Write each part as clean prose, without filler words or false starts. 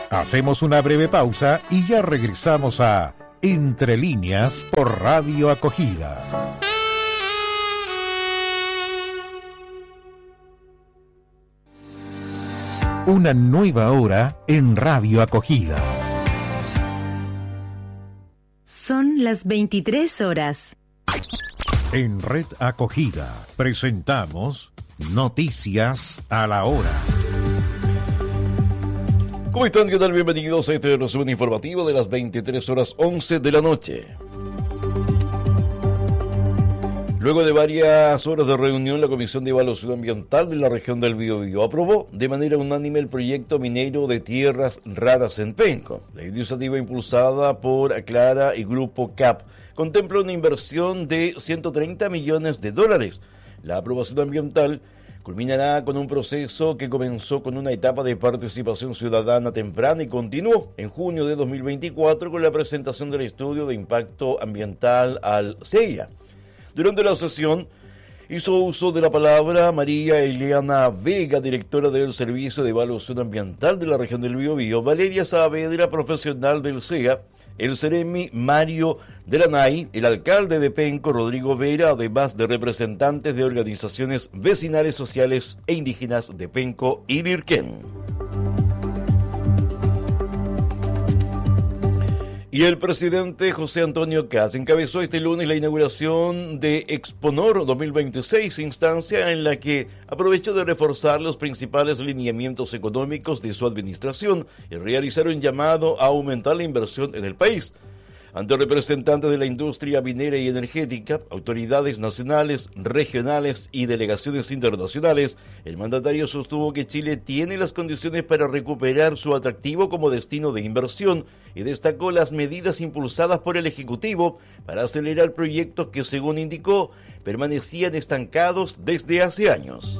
Hacemos una breve pausa y ya regresamos a Entre Líneas por Radio Acogida. Una nueva hora en Radio Acogida. Son las 23 horas. En Red Acogida presentamos Noticias a la Hora. ¿Cómo están? ¿Qué tal? Bienvenidos a este resumen informativo de las 23 horas 11 de la noche. Luego de varias horas de reunión, la Comisión de Evaluación Ambiental de la región del Biobío aprobó de manera unánime el proyecto minero de tierras raras en Penco. La iniciativa impulsada por Aclara y Grupo CAP contempla una inversión de $130 millones. La aprobación ambiental culminará con un proceso que comenzó con una etapa de participación ciudadana temprana y continuó en junio de 2024 con la presentación del estudio de impacto ambiental al CEIA. Durante la sesión hizo uso de la palabra María Eliana Vega, directora del Servicio de Evaluación Ambiental de la región del Biobío, Valeria Saavedra, profesional del CEA, el Ceremi Mario Delanay, el alcalde de Penco, Rodrigo Vera, además de representantes de organizaciones vecinales, sociales e indígenas de Penco y Lirquén. Y el presidente José Antonio Kast encabezó este lunes la inauguración de Exponor 2026, instancia en la que aprovechó de reforzar los principales lineamientos económicos de su administración y realizar un llamado a aumentar la inversión en el país. Ante representantes de la industria minera y energética, autoridades nacionales, regionales y delegaciones internacionales, el mandatario sostuvo que Chile tiene las condiciones para recuperar su atractivo como destino de inversión y destacó las medidas impulsadas por el Ejecutivo para acelerar proyectos que, según indicó, permanecían estancados desde hace años.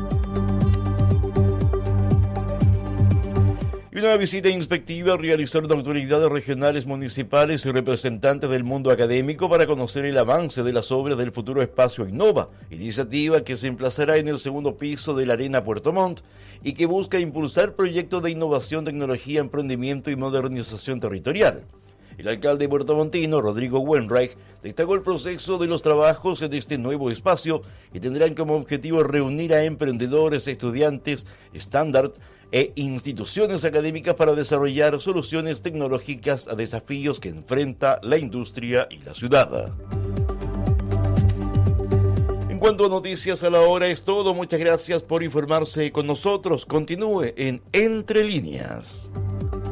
Una visita inspectiva realizaron autoridades regionales, municipales y representantes del mundo académico para conocer el avance de las obras del futuro espacio Innova, iniciativa que se emplazará en el segundo piso de la Arena Puerto Montt y que busca impulsar proyectos de innovación, tecnología, emprendimiento y modernización territorial. El alcalde puertomontino, Rodrigo Wenreich, destacó el proceso de los trabajos en este nuevo espacio que tendrán como objetivo reunir a emprendedores, estudiantes, estándar e instituciones académicas para desarrollar soluciones tecnológicas a desafíos que enfrenta la industria y la ciudad. En cuanto a Noticias a la Hora es todo. Muchas gracias por informarse con nosotros. Continúe en Entre Líneas.